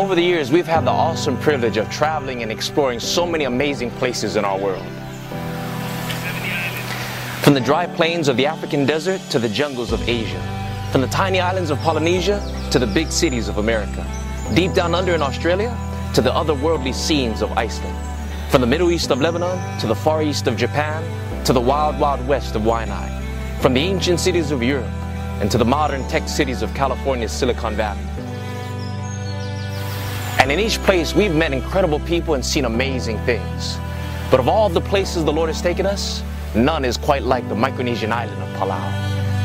Over the years, we've had the awesome privilege of traveling and exploring so many amazing places in our world. From the dry plains of the African desert to the jungles of Asia. From the tiny islands of Polynesia to the big cities of America. Deep down under in Australia to the otherworldly scenes of Iceland. From the Middle East of Lebanon to the Far East of Japan to the wild, wild west of Waianae. From the ancient cities of Europe and to the modern tech cities of California's Silicon Valley. And in each place, we've met incredible people and seen amazing things. But of all the places the Lord has taken us, none is quite like the Micronesian island of Palau.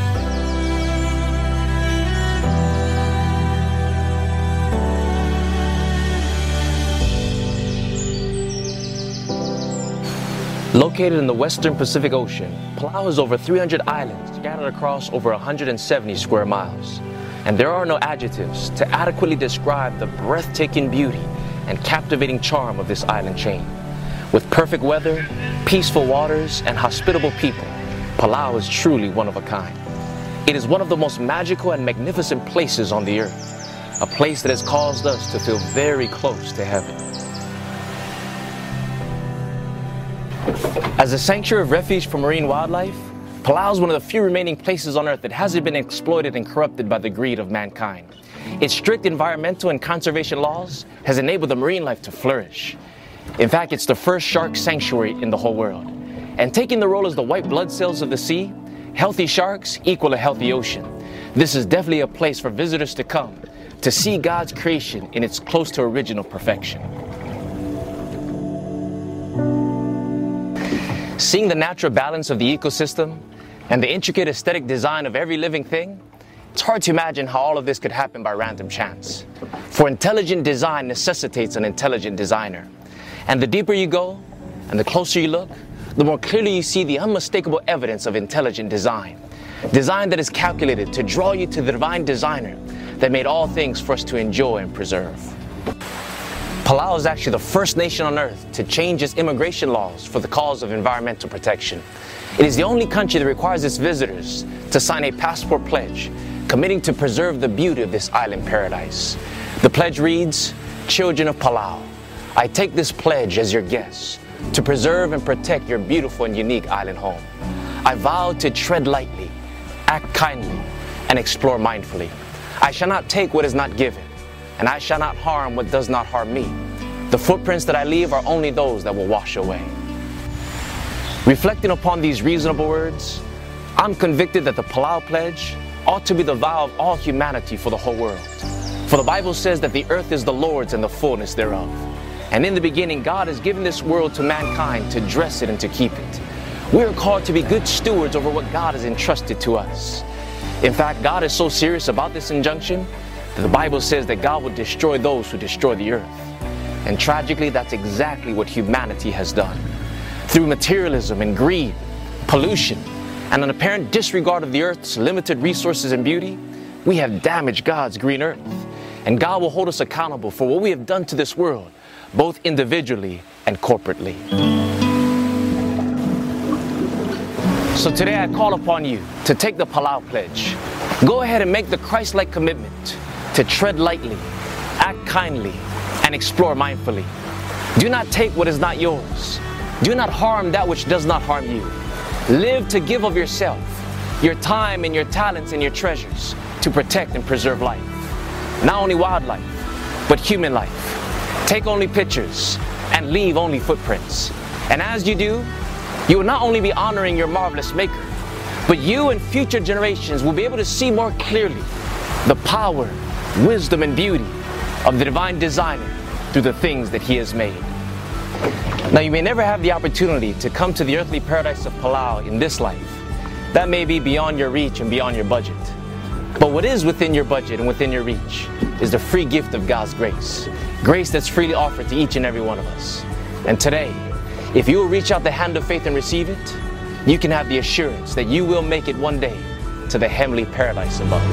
Located in the western Pacific Ocean, Palau has over 300 islands scattered across over 170 square miles. And there are no adjectives to adequately describe the breathtaking beauty and captivating charm of this island chain. With perfect weather, peaceful waters, and hospitable people, Palau is truly one of a kind. It is one of the most magical and magnificent places on the earth, a place that has caused us to feel very close to heaven. As a sanctuary of refuge for marine wildlife, Palau is one of the few remaining places on earth that hasn't been exploited and corrupted by the greed of mankind. Its strict environmental and conservation laws has enabled the marine life to flourish. In fact, it's the first shark sanctuary in the whole world. And taking the role as the white blood cells of the sea, healthy sharks equal a healthy ocean. This is definitely a place for visitors to come to see God's creation in its close to original perfection. Seeing the natural balance of the ecosystem and the intricate aesthetic design of every living thing, it's hard to imagine how all of this could happen by random chance. For intelligent design necessitates an intelligent designer. And the deeper you go, and the closer you look, the more clearly you see the unmistakable evidence of intelligent design. Design that is calculated to draw you to the divine designer that made all things for us to enjoy and preserve. Palau is actually the first nation on earth to change its immigration laws for the cause of environmental protection. It is the only country that requires its visitors to sign a passport pledge, committing to preserve the beauty of this island paradise. The pledge reads, "Children of Palau, I take this pledge as your guests to preserve and protect your beautiful and unique island home. I vow to tread lightly, act kindly, and explore mindfully. I shall not take what is not given, and I shall not harm what does not harm me. The footprints that I leave are only those that will wash away." Reflecting upon these reasonable words, I'm convicted that the Palau Pledge ought to be the vow of all humanity for the whole world. For the Bible says that the earth is the Lord's and the fullness thereof. And in the beginning, God has given this world to mankind to dress it and to keep it. We are called to be good stewards over what God has entrusted to us. In fact, God is so serious about this injunction that the Bible says that God will destroy those who destroy the earth. And tragically, that's exactly what humanity has done. Through materialism and greed, pollution, and an apparent disregard of the earth's limited resources and beauty, we have damaged God's green earth. And God will hold us accountable for what we have done to this world, both individually and corporately. So today I call upon you to take the Palau Pledge. Go ahead and make the Christ-like commitment to tread lightly, act kindly, and explore mindfully. Do not take what is not yours. Do not harm that which does not harm you. Live to give of yourself, your time and your talents and your treasures to protect and preserve life. Not only wildlife, but human life. Take only pictures and leave only footprints. And as you do, you will not only be honoring your marvelous Maker, but you and future generations will be able to see more clearly the power, wisdom, and beauty of the divine designer through the things that he has made. Now, you may never have the opportunity to come to the earthly paradise of Palau in this life. That may be beyond your reach and beyond your budget. But what is within your budget and within your reach is the free gift of God's grace. Grace that's freely offered to each and every one of us. And today, if you will reach out the hand of faith and receive it, you can have the assurance that you will make it one day to the heavenly paradise above.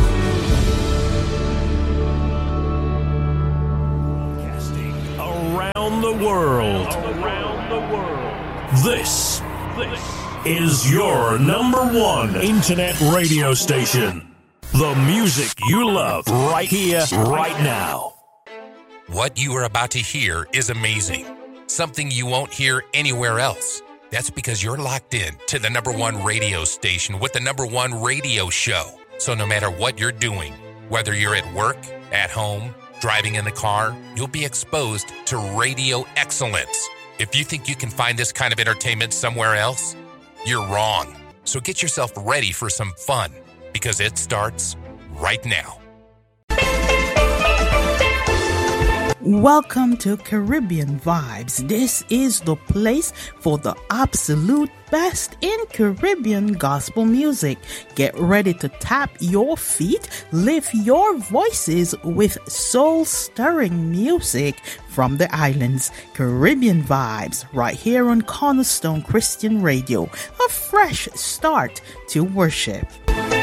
Around the world. This is your number one internet radio station. The music you love right here, right now. What you are about to hear is amazing. Something you won't hear anywhere else. That's because you're locked in to the number one radio station with the number one radio show. So no matter what you're doing, whether you're at work, at home, driving in the car, you'll be exposed to radio excellence. If you think you can find this kind of entertainment somewhere else, you're wrong. So get yourself ready for some fun, because it starts right now. Welcome to Caribbean Vibes. This is the place for the absolute best in Caribbean gospel music. Get ready to tap your feet, lift your voices with soul-stirring music from the islands. Caribbean Vibes, right here on Cornerstone Christian Radio. A fresh start to worship.